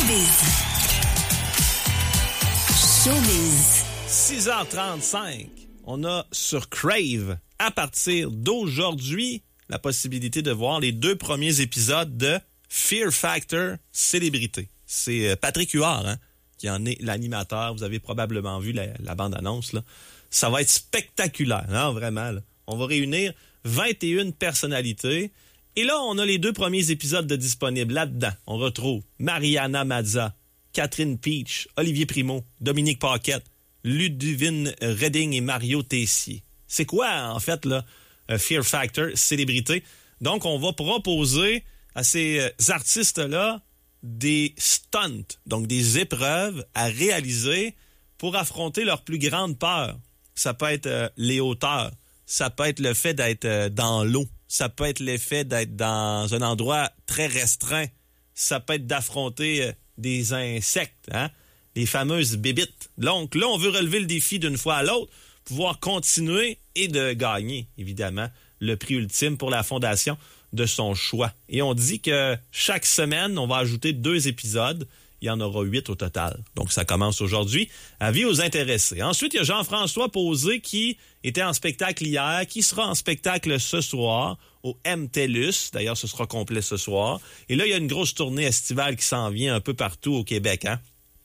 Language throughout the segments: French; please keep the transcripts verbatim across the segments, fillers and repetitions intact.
Showbiz. Showbiz. six heures trente-cinq, on a sur Crave, à partir d'aujourd'hui, la possibilité de voir les deux premiers épisodes de Fear Factor Célébrité. C'est Patrick Huard, hein, qui en est l'animateur. Vous avez probablement vu la, la bande-annonce, là. Ça va être spectaculaire, hein, vraiment. Là. On va réunir vingt et une personnalités. Et là, on a les deux premiers épisodes de disponibles. Là-dedans, on retrouve Mariana Mazza, Catherine Peach, Olivier Primo, Dominique Paquette, Ludivine Redding et Mario Tessier. C'est quoi, en fait, là, Fear Factor Célébrité? Donc, on va proposer à ces artistes-là des stunts, donc des épreuves à réaliser pour affronter leur plus grande peur. Ça peut être euh, les hauteurs, ça peut être le fait d'être euh, dans l'eau, ça peut être l'effet d'être dans un endroit très restreint, ça peut être d'affronter euh, des insectes, hein? Les fameuses bébites. Donc là, on veut relever le défi d'une fois à l'autre, pouvoir continuer et de gagner, évidemment, le prix ultime pour la fondation de son choix. Et on dit que chaque semaine, on va ajouter deux épisodes. Il y en aura huit au total. Donc, ça commence aujourd'hui. Avis aux intéressés. Ensuite, il y a Jean-François Posé qui était en spectacle hier, qui sera en spectacle ce soir au M T L U S. D'ailleurs, ce sera complet ce soir. Et là, il y a une grosse tournée estivale qui s'en vient un peu partout au Québec, hein?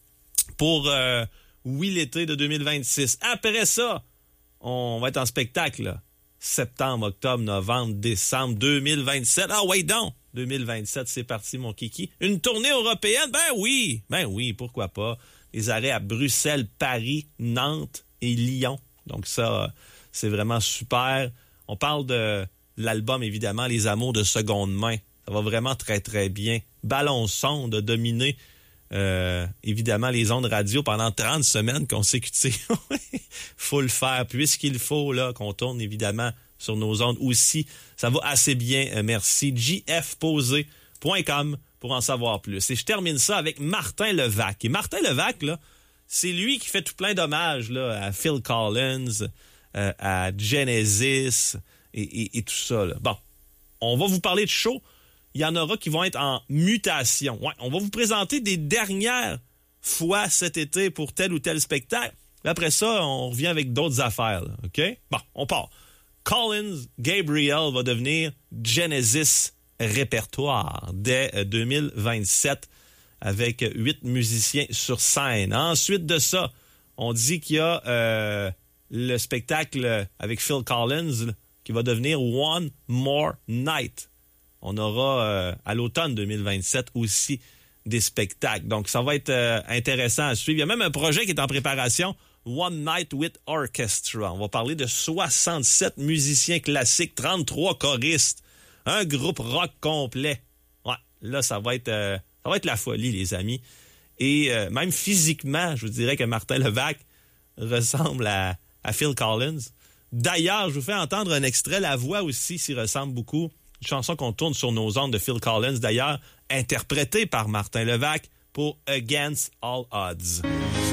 Pour, euh, oui, l'été de deux mille vingt-six. Après ça, on va être en spectacle, là. Septembre, octobre, novembre, décembre deux mille vingt-sept. Ah, ouais, donc! deux mille vingt-sept, c'est parti, mon kiki. Une tournée européenne? Ben oui! Ben oui, pourquoi pas. Les arrêts à Bruxelles, Paris, Nantes et Lyon. Donc ça, c'est vraiment super. On parle de l'album, évidemment, Les Amours de seconde main. Ça va vraiment très, très bien. Ballon son de dominer, euh, évidemment, les ondes radio pendant trente semaines consécutives. Faut le faire, puisqu'il faut là qu'on tourne, évidemment, sur nos ondes aussi. Ça va assez bien, euh, merci. j f posé point com pour en savoir plus. Et je termine ça avec Martin Levac. Et Martin Levac, là, c'est lui qui fait tout plein d'hommages là, à Phil Collins, euh, à Genesis et, et, et tout ça. Là. Bon, on va vous parler de show. Il y en aura qui vont être en mutation. Ouais, on va vous présenter des dernières fois cet été pour tel ou tel spectacle. Après ça, on revient avec d'autres affaires. Là, OK? Bon, on part. Collins Gabriel va devenir Genesis répertoire dès deux mille vingt-sept avec huit musiciens sur scène. Ensuite de ça, on dit qu'il y a euh, le spectacle avec Phil Collins là, qui va devenir One More Night. On aura euh, à l'automne deux mille vingt-sept aussi des spectacles. Donc, ça va être euh, intéressant à suivre. Il y a même un projet qui est en préparation, One Night with Orchestra. On va parler de soixante-sept musiciens classiques, trente-trois choristes, un groupe rock complet. Ouais, là, ça va être, euh, ça va être la folie, les amis. Et euh, même physiquement, je vous dirais que Martin Levac ressemble à, à Phil Collins. D'ailleurs, je vous fais entendre un extrait. La voix aussi s'y ressemble beaucoup. Une chanson qu'on tourne sur nos ondes de Phil Collins, d'ailleurs, interprétée par Martin Levac pour Against All Odds.